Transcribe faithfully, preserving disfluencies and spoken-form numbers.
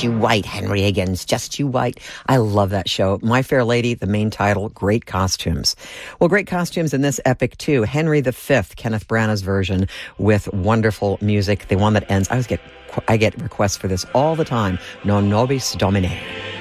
You White, Henry Higgins, Just You White. I love that show. My Fair Lady, the main title, great costumes. Well, great costumes in this epic too. Henry the Fifth, Kenneth Branagh's version with wonderful music. The one that ends, I always get, I get requests for this all the time. Non nobis domine.